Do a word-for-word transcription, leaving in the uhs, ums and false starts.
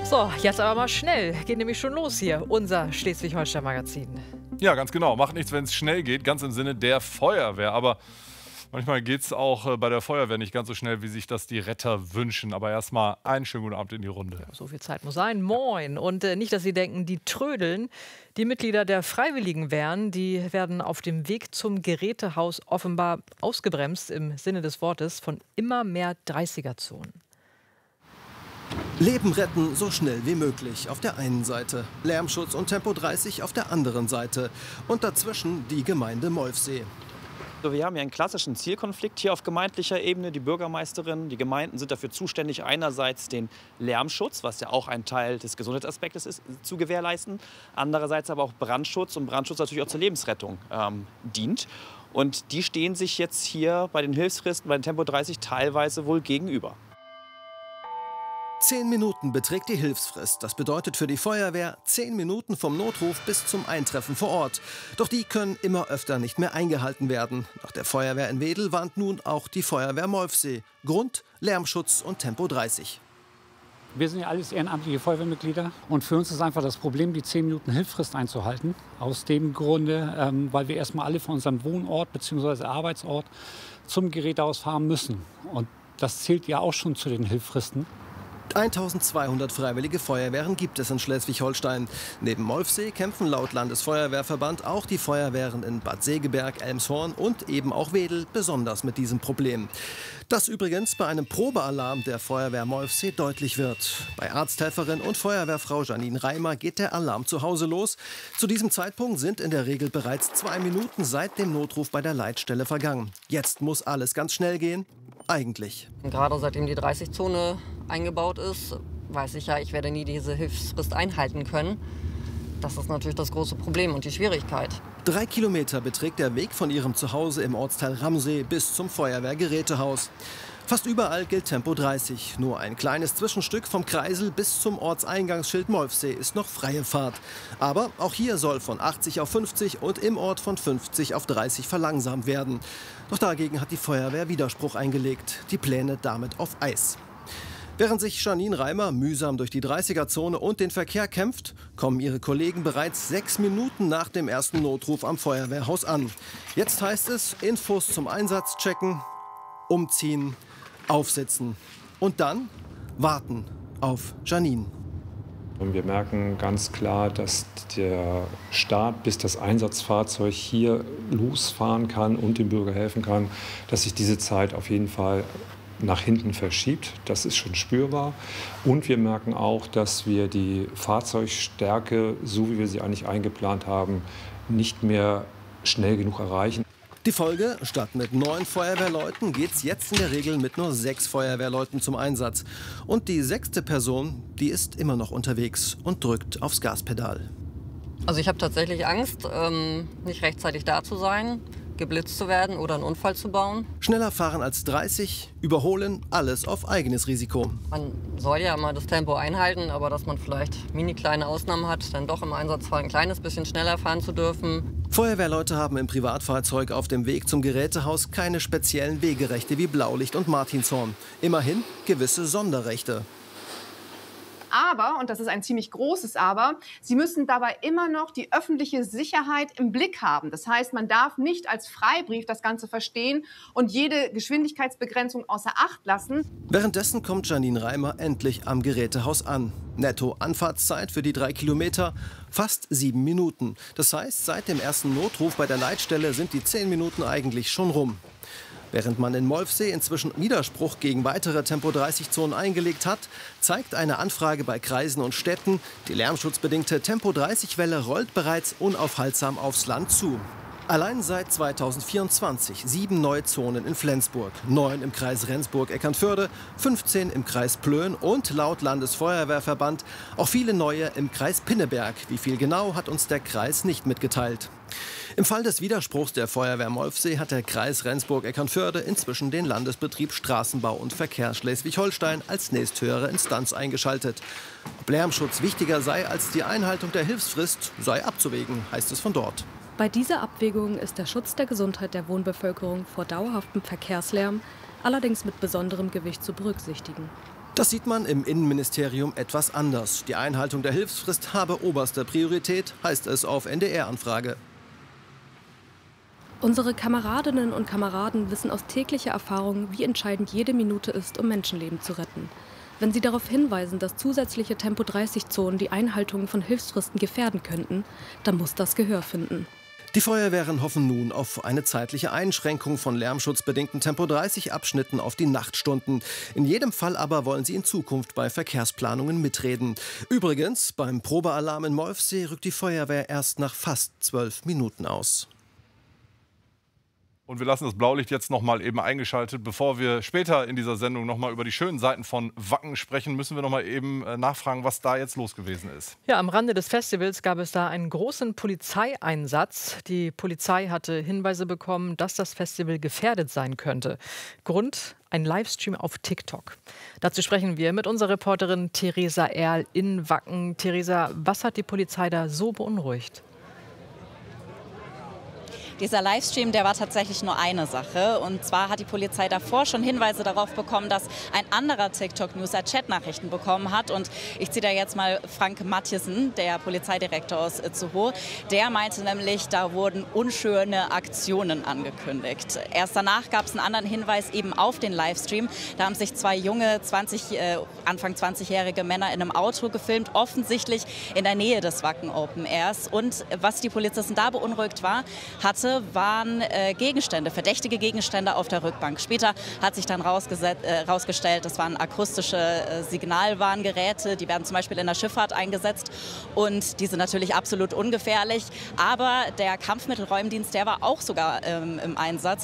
So, jetzt aber mal schnell. Geht nämlich schon los hier, unser Schleswig-Holstein-Magazin. Ja, ganz genau. Macht nichts, wenn es schnell geht, ganz im Sinne der Feuerwehr. Aber manchmal geht es auch bei der Feuerwehr nicht ganz so schnell, wie sich das die Retter wünschen. Aber erstmal einen schönen guten Abend in die Runde. So viel Zeit muss sein. Moin. Und äh, nicht, dass Sie denken, die trödeln. Die Mitglieder der Freiwilligenwehren, die werden auf dem Weg zum Gerätehaus offenbar ausgebremst, im Sinne des Wortes, von immer mehr dreißiger-Zonen. Leben retten so schnell wie möglich auf der einen Seite, Lärmschutz und Tempo dreißig auf der anderen Seite und dazwischen die Gemeinde Molfsee. Wir haben ja einen klassischen Zielkonflikt hier auf gemeindlicher Ebene. Die Bürgermeisterin, die Gemeinden sind dafür zuständig, einerseits den Lärmschutz, was ja auch ein Teil des Gesundheitsaspektes ist, zu gewährleisten, andererseits aber auch Brandschutz und Brandschutz natürlich auch zur Lebensrettung ähm, dient. Und die stehen sich jetzt hier bei den Hilfsfristen, bei den Tempo dreißig teilweise wohl gegenüber. Zehn Minuten beträgt die Hilfsfrist. Das bedeutet für die Feuerwehr zehn Minuten vom Notruf bis zum Eintreffen vor Ort. Doch die können immer öfter nicht mehr eingehalten werden. Nach der Feuerwehr in Wedel warnt nun auch die Feuerwehr Molfsee. Grund: Lärmschutz und Tempo dreißig. Wir sind ja alles ehrenamtliche Feuerwehrmitglieder und für uns ist einfach das Problem, die zehn Minuten Hilfsfrist einzuhalten. Aus dem Grunde, ähm, weil wir erstmal alle von unserem Wohnort bzw. Arbeitsort zum Gerätehaus fahren müssen. Und das zählt ja auch schon zu den Hilfsfristen. eintausendzweihundert freiwillige Feuerwehren gibt es in Schleswig-Holstein. Neben Molfsee kämpfen laut Landesfeuerwehrverband auch die Feuerwehren in Bad Segeberg, Elmshorn und eben auch Wedel besonders mit diesem Problem. Das übrigens bei einem Probealarm der Feuerwehr Molfsee deutlich wird. Bei Arzthelferin und Feuerwehrfrau Janine Reimer geht der Alarm zu Hause los. Zu diesem Zeitpunkt sind in der Regel bereits zwei Minuten seit dem Notruf bei der Leitstelle vergangen. Jetzt muss alles ganz schnell gehen. Eigentlich. Gerade seitdem die dreißig-Zone eingebaut ist, weiß ich ja, ich werde nie diese Hilfsfrist einhalten können. Das ist natürlich das große Problem und die Schwierigkeit. Drei Kilometer beträgt der Weg von ihrem Zuhause im Ortsteil Ramsee bis zum Feuerwehrgerätehaus. Fast überall gilt Tempo dreißig. Nur ein kleines Zwischenstück vom Kreisel bis zum Ortseingangsschild Molfsee ist noch freie Fahrt. Aber auch hier soll von achtzig auf fünfzig und im Ort von fünfzig auf dreißig verlangsamt werden. Doch dagegen hat die Feuerwehr Widerspruch eingelegt. Die Pläne damit auf Eis. Während sich Janine Reimer mühsam durch die dreißiger-Zone und den Verkehr kämpft, kommen ihre Kollegen bereits sechs Minuten nach dem ersten Notruf am Feuerwehrhaus an. Jetzt heißt es, Infos zum Einsatz checken, umziehen, aufsitzen und dann warten auf Janine. Und wir merken ganz klar, dass der Start, bis das Einsatzfahrzeug hier losfahren kann und dem Bürger helfen kann, dass sich diese Zeit auf jeden Fall nach hinten verschiebt. Das ist schon spürbar. Und wir merken auch, dass wir die Fahrzeugstärke, so wie wir sie eigentlich eingeplant haben, nicht mehr schnell genug erreichen. Die Folge: Statt mit neun Feuerwehrleuten geht es jetzt in der Regel mit nur sechs Feuerwehrleuten zum Einsatz. Und die sechste Person, die ist immer noch unterwegs und drückt aufs Gaspedal. Also ich habe tatsächlich Angst, ähm, nicht rechtzeitig da zu sein, geblitzt zu werden oder einen Unfall zu bauen. Schneller fahren als dreißig, überholen, alles auf eigenes Risiko. Man soll ja mal das Tempo einhalten, aber dass man vielleicht mini kleine Ausnahmen hat, dann doch im Einsatzfall ein kleines bisschen schneller fahren zu dürfen. Feuerwehrleute haben im Privatfahrzeug auf dem Weg zum Gerätehaus keine speziellen Wegerechte wie Blaulicht und Martinshorn. Immerhin gewisse Sonderrechte. Aber, und das ist ein ziemlich großes Aber, sie müssen dabei immer noch die öffentliche Sicherheit im Blick haben. Das heißt, man darf nicht als Freibrief das Ganze verstehen und jede Geschwindigkeitsbegrenzung außer Acht lassen. Währenddessen kommt Janine Reimer endlich am Gerätehaus an. Netto Anfahrtszeit für die drei Kilometer fast sieben Minuten. Das heißt, seit dem ersten Notruf bei der Leitstelle sind die zehn Minuten eigentlich schon rum. Während man in Molfsee inzwischen Widerspruch gegen weitere Tempo dreißig-Zonen eingelegt hat, zeigt eine Anfrage bei Kreisen und Städten, die lärmschutzbedingte Tempo dreißig-Welle rollt bereits unaufhaltsam aufs Land zu. Allein seit zweitausendvierundzwanzig sieben neue Zonen in Flensburg, neun im Kreis Rendsburg-Eckernförde, fünfzehn im Kreis Plön und laut Landesfeuerwehrverband auch viele neue im Kreis Pinneberg. Wie viel genau, hat uns der Kreis nicht mitgeteilt. Im Fall des Widerspruchs der Feuerwehr Molfsee hat der Kreis Rendsburg-Eckernförde inzwischen den Landesbetrieb Straßenbau und Verkehr Schleswig-Holstein als nächsthöhere Instanz eingeschaltet. Ob Lärmschutz wichtiger sei als die Einhaltung der Hilfsfrist, sei abzuwägen, heißt es von dort. Bei dieser Abwägung ist der Schutz der Gesundheit der Wohnbevölkerung vor dauerhaftem Verkehrslärm allerdings mit besonderem Gewicht zu berücksichtigen. Das sieht man im Innenministerium etwas anders. Die Einhaltung der Hilfsfrist habe oberste Priorität, heißt es auf N D R-Anfrage. Unsere Kameradinnen und Kameraden wissen aus täglicher Erfahrung, wie entscheidend jede Minute ist, um Menschenleben zu retten. Wenn sie darauf hinweisen, dass zusätzliche Tempo dreißig Zonen die Einhaltung von Hilfsfristen gefährden könnten, dann muss das Gehör finden. Die Feuerwehren hoffen nun auf eine zeitliche Einschränkung von lärmschutzbedingten Tempo dreißig Abschnitten auf die Nachtstunden. In jedem Fall aber wollen sie in Zukunft bei Verkehrsplanungen mitreden. Übrigens, beim Probealarm in Molfsee rückt die Feuerwehr erst nach fast zwölf Minuten aus. Und wir lassen das Blaulicht jetzt noch mal eben eingeschaltet. Bevor wir später in dieser Sendung noch mal über die schönen Seiten von Wacken sprechen, müssen wir noch mal eben nachfragen, was da jetzt los gewesen ist. Ja, am Rande des Festivals gab es da einen großen Polizeieinsatz. Die Polizei hatte Hinweise bekommen, dass das Festival gefährdet sein könnte. Grund: ein Livestream auf TikTok. Dazu sprechen wir mit unserer Reporterin Theresa Erl in Wacken. Theresa, was hat die Polizei da so beunruhigt? Dieser Livestream, der war tatsächlich nur eine Sache. Und zwar hat die Polizei davor schon Hinweise darauf bekommen, dass ein anderer TikTok-User Chatnachrichten bekommen hat. Und ich ziehe da jetzt mal Frank Mathiesen, der Polizeidirektor aus Itzehoe. Der meinte nämlich, da wurden unschöne Aktionen angekündigt. Erst danach gab es einen anderen Hinweis eben auf den Livestream. Da haben sich zwei junge, zwanzig, äh, Anfang zwanzigjährige Männer in einem Auto gefilmt, offensichtlich in der Nähe des Wacken Open Airs. Und was die Polizisten da beunruhigt war, hatte, waren äh, Gegenstände, verdächtige Gegenstände auf der Rückbank. Später hat sich dann herausgestellt, äh, das waren akustische äh, Signalwarngeräte, die werden zum Beispiel in der Schifffahrt eingesetzt und die sind natürlich absolut ungefährlich. Aber der Kampfmittelräumdienst, der war auch sogar ähm, im Einsatz.